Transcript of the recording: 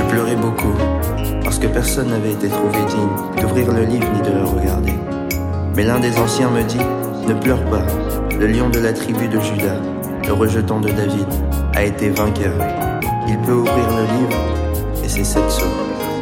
pleuré beaucoup, parce que personne n'avait été trouvé digne d'ouvrir le livre ni de le regarder. Mais l'un des anciens me dit, ne pleure pas, le lion de la tribu de Juda, le rejeton de David, a été vainqueur. Il peut ouvrir le livre, et c'est cette sceaux.